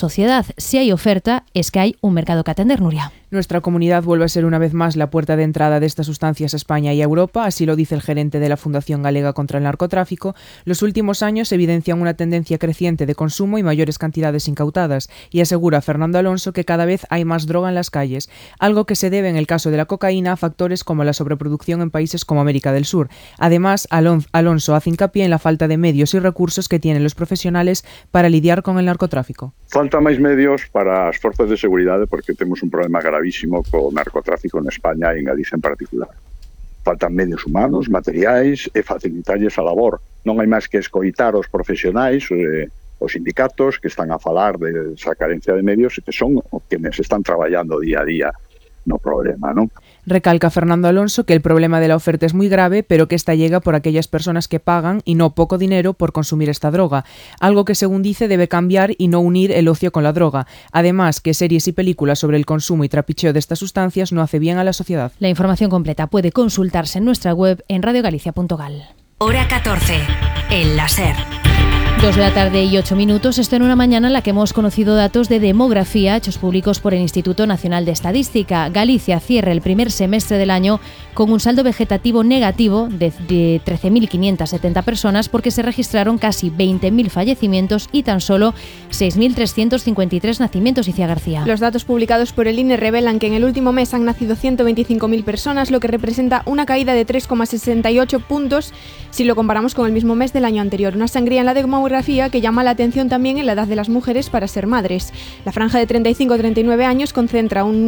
sociedad. Si hay oferta, es que hay un mercado que atender, Nuria. Nuestra comunidad vuelve a ser una vez más la puerta de entrada de estas sustancias a España y a Europa, así lo dice el gerente de la Fundación Galega contra el Narcotráfico. Los últimos años evidencian una tendencia creciente de consumo y mayores cantidades incautadas, y asegura Fernando Alonso que cada vez hay más droga en las calles, algo que se debe en el caso de la cocaína a factores como la sobreproducción en países como América del Sur. Además, Alonso hace hincapié en la falta de medios y recursos que tienen los profesionales para lidiar con el narcotráfico. Falta máis medios para as forzas de seguridade porque temos un problema gravísimo co narcotráfico en España e en Galicia en particular. Faltan medios humanos, materiais e facilitarlles a labor. Non hai máis que escoitar os profesionais, os sindicatos que están a falar de esa carencia de medios e que son os que están traballando día a día no problema, ¿no? Recalca Fernando Alonso que el problema de la oferta es muy grave, pero que esta llega por aquellas personas que pagan, y no poco dinero, por consumir esta droga, algo que según dice debe cambiar y no unir el ocio con la droga. Además, que series y películas sobre el consumo y trapicheo de estas sustancias no hace bien a la sociedad. La información completa puede consultarse en nuestra web en radiogalicia.gal. Hora 14, el láser. 2 de la tarde y 8 minutos, esto en una mañana en la que hemos conocido datos de demografía hechos públicos por el Instituto Nacional de Estadística. Galicia cierra el primer semestre del año con un saldo vegetativo negativo de 13.570 personas porque se registraron casi 20.000 fallecimientos y tan solo 6.353 nacimientos, Icía García. Los datos publicados por el INE revelan que en el último mes han nacido 125.000 personas, lo que representa una caída de 3,68 puntos si lo comparamos con el mismo mes del año anterior. Una sangría en la demografía que llama la atención también en la edad de las mujeres para ser madres. La franja de 35 a 39 años concentra un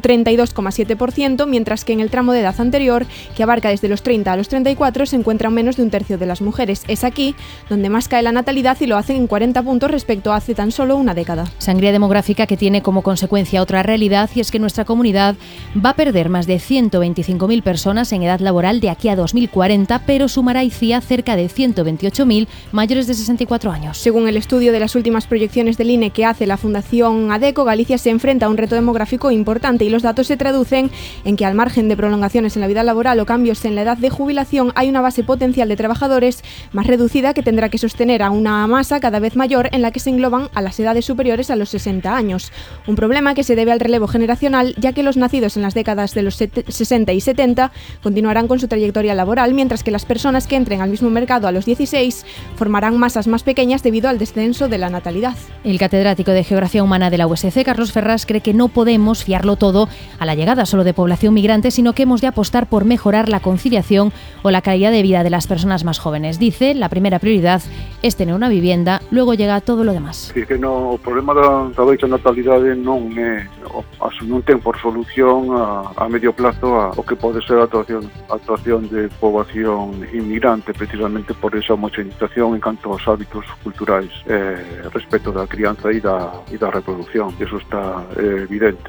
32,7%, mientras que en el tramo de edad anterior, que abarca desde los 30 a los 34, se encuentra menos de un tercio de las mujeres. Es aquí donde más cae la natalidad y lo hacen en 40 puntos respecto a hace tan solo una década. Sangría demográfica que tiene como consecuencia otra realidad, y es que nuestra comunidad va a perder más de 125.000 personas en edad laboral de aquí a 2040, pero sumará Icía cerca de 128.000 mayores de 64 años. Según el estudio de las últimas proyecciones del INE que hace la Fundación ADECO, Galicia se enfrenta a un reto demográfico importante y los datos se traducen en que, al margen de prolongaciones en la vida laboral o cambios en la edad de jubilación, hay una base potencial de trabajadores más reducida que tendrá que sostener a una masa cada vez mayor en la que se engloban a las edades superiores a los 60 años. Un problema que se debe al relevo generacional, ya que los nacidos en las décadas de los 60 y 70 continuarán con su trayectoria laboral, mientras que las personas que entren al mismo mercado a los 16 formarán masas más pequeñas debido al descenso de la natalidad. El catedrático de Geografía Humana de la USC, Carlos Ferrás, cree que no podemos fiarlo todo a la llegada solo de población migrante, sino que hemos de apostar por mejorar la conciliación o la calidad de vida de las personas más jóvenes. Dice, la primera prioridad es tener una vivienda, luego llega todo lo demás. Sí, que no, o problema da baixa natalidade non ten por solución a medio plazo o que pode ser a actuación de poboación inmigrante, precisamente por esa homogeneización en canto aos hábitos culturais respecto da crianza e da reproducción. Eso está evidente.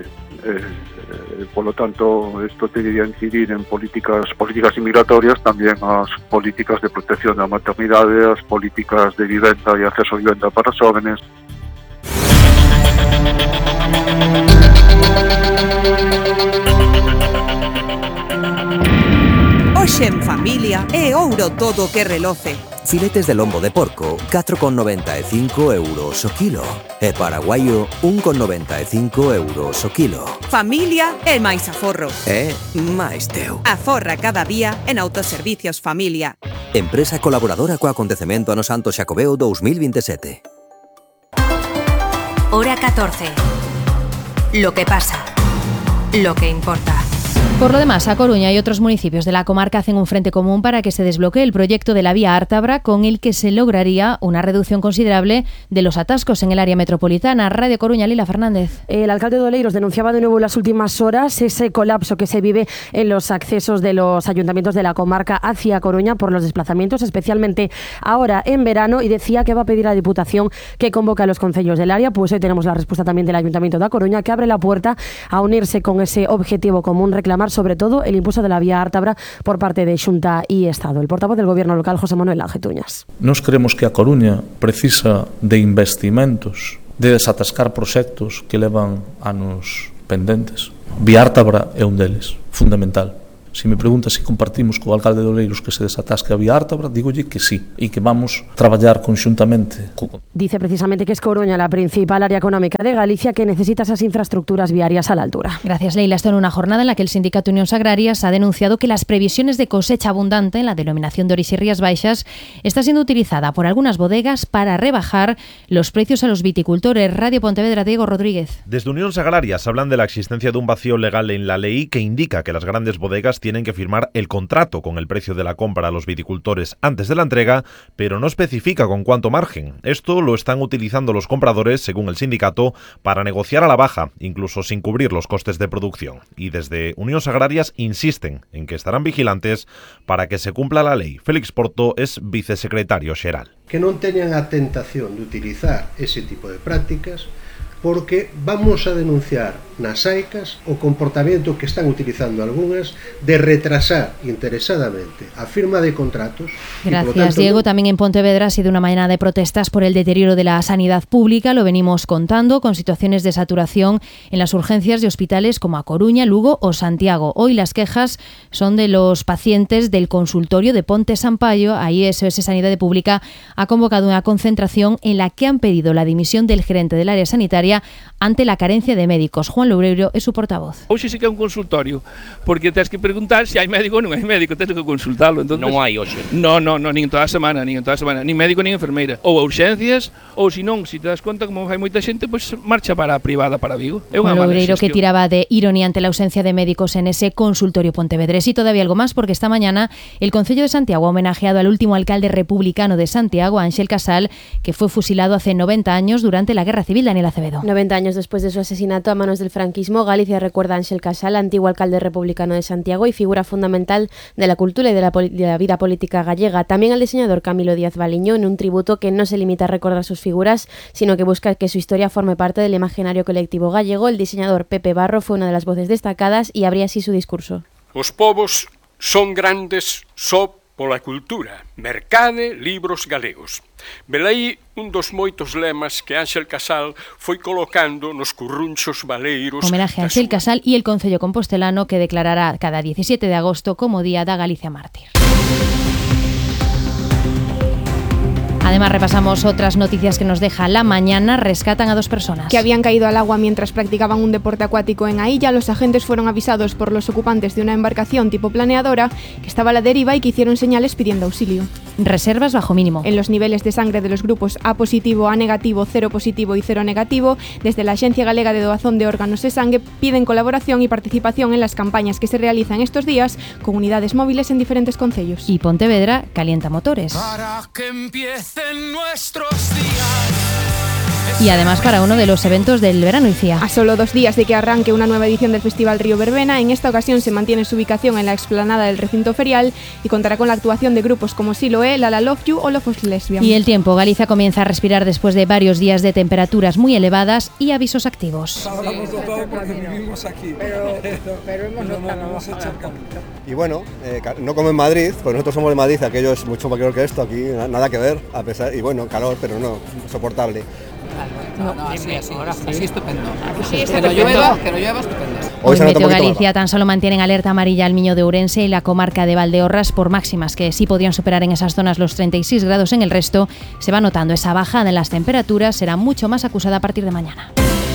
Por lo tanto, esto debería incidir en políticas inmigratorias, también as políticas de protección da maternidade, as políticas de vivenda e acceso a vivenda para os jóvenes. Hoxe en familia é ouro todo que reloce. Filetes de lombo de porco, 4,95 euros o kilo. E paraguayo, 1,95 euros o kilo. Familia é máis aforro. É máis teu. Aforra cada día en Autoservicios Familia. Empresa colaboradora co acontecemento Ano Santo Xacobeo 2027. Hora 14. Lo que pasa. Lo que importa. Por lo demás, A Coruña y otros municipios de la comarca hacen un frente común para que se desbloquee el proyecto de la vía Ártabra, con el que se lograría una reducción considerable de los atascos en el área metropolitana. Radio Coruña, Lila Fernández. El alcalde de Oleiros denunciaba de nuevo en las últimas horas ese colapso que se vive en los accesos de los ayuntamientos de la comarca hacia Coruña por los desplazamientos, especialmente ahora en verano, y decía que va a pedir a la Diputación que convoque a los concellos del área. Pues hoy tenemos la respuesta también del Ayuntamiento de A Coruña, que abre la puerta a unirse con ese objetivo común, reclamar sobre todo el impulso de la vía Ártabra por parte de Xunta y Estado. El portavoz del Gobierno local, José Manuel Langetuñas. Nos creemos que a Coruña precisa de investimentos, de desatascar proxectos que levan anos pendentes. Vía Ártabra é un deles, fundamental. Se me pregunta se compartimos co alcalde de Oleiros que se desatasque a vía Ártabra, dígolle que sí, e que vamos traballar conxuntamente. Dice precisamente que es Coruña la principal área económica de Galicia que necesita esas infraestructuras viarias a la altura. Gracias, Leila. Esto en una jornada en la que el sindicato Unións Agrarias ha denunciado que las previsiones de cosecha abundante en la denominación de Orix y Rías Baixas está siendo utilizada por algunas bodegas para rebajar los precios a los viticultores. Radio Pontevedra, Diego Rodríguez. Desde Unións Agrarias hablan de la existencia de un vacío legal en la ley que indica que las grandes bodegas tienen que firmar el contrato con el precio de la compra a los viticultores antes de la entrega, pero no especifica con cuánto margen. Esto lo están utilizando los compradores, según el sindicato, para negociar a la baja, incluso sin cubrir los costes de producción. Y desde Unións Agrarias insisten en que estarán vigilantes para que se cumpla la ley. Félix Porto es vicesecretario xeral. Que non teñan a tentación de utilizar ese tipo de prácticas, porque vamos a denunciar nas AICAS o comportamento que están utilizando algunhas de retrasar interesadamente a firma de contratos. Gracias, Diego. También en Pontevedra ha sido una mañana de protestas por el deterioro de la sanidad pública, lo venimos contando, con situaciones de saturación en las urgencias de hospitales como A Coruña, Lugo o Santiago. Hoy las quejas son de los pacientes del consultorio de Ponte Sampaio. Ahí SOS Sanidad Pública ha convocado una concentración en la que han pedido la dimisión del gerente del área sanitaria ante la carencia de médicos. Juan Loureiro es su portavoz. Hoxe sí que é un consultorio, porque tens que preguntar se hai médico ou non hai médico, tens que consultalo. Entonces, non hai hoxe. Non, nin toda a semana, nin médico nin enfermeira. Ou a urxencias, ou se non, se te das conta como hai moita xente, pois marcha para a privada, para Vigo. É unha Juan Loureiro que tiraba de ironía ante la ausencia de médicos en ese consultorio pontevedrés. Y todavía algo más, porque esta mañana el Concello de Santiago ha homenajeado al último alcalde republicano de Santiago, Ángel Casal, que fue fusilado hace 90 años durante la Guerra Civil. Daniel Acevedo. 90 años después de su asesinato a manos del franquismo, Galicia recuerda a Ángel Casal, antiguo alcalde republicano de Santiago y figura fundamental de la cultura y de la vida política gallega. También al diseñador Camilo Díaz Baliño, en un tributo que no se limita a recordar sus figuras, sino que busca que su historia forme parte del imaginario colectivo gallego. El diseñador Pepe Barro fue una de las voces destacadas y abría así su discurso. Os povos son grandes só pola cultura, mercade, libros galegos. Velaí un dos moitos lemas que Ángel Casal foi colocando nos currunchos baleiros. Homenaje a Ángel Casal y el Concello compostelano, que declarará cada 17 de agosto como Día da Galicia Mártir. Además, repasamos otras noticias que nos deja la mañana. Rescatan a 2 personas que habían caído al agua mientras practicaban un deporte acuático en Ailla. Los agentes fueron avisados por los ocupantes de una embarcación tipo planeadora que estaba a la deriva y que hicieron señales pidiendo auxilio. Reservas bajo mínimo. En los niveles de sangre de los grupos A positivo, A negativo, 0 positivo y 0 negativo, desde la Axencia Galega de Doazón de Órganos e Sangue piden colaboración y participación en las campañas que se realizan estos días con unidades móviles en diferentes concellos. Y Pontevedra calienta motores. Para que empiecen nuestros días. Y además para uno de los eventos del verano ICIA. A solo 2 días de que arranque una nueva edición del Festival Río Verbena, en esta ocasión se mantiene su ubicación en la explanada del recinto ferial y contará con la actuación de grupos como Siloé, Lala Love You o Love Lesbian. Y el tiempo. Galicia comienza a respirar después de varios días de temperaturas muy elevadas y avisos activos. Hablamos de todo porque vivimos aquí, pero hemos notado. Y bueno, no como en Madrid, pues nosotros somos de Madrid, aquello es mucho mayor que esto, aquí nada que ver, a pesar, y bueno, calor, pero no, soportable. No, así estupendo. Que no llueva, estupendo. Hoy Meteo Galicia tan solo mantienen alerta amarilla al Miño de Ourense y la comarca de Valdeorras por máximas que sí podrían superar en esas zonas los 36 grados. En el resto se va notando esa bajada en las temperaturas, será mucho más acusada a partir de mañana.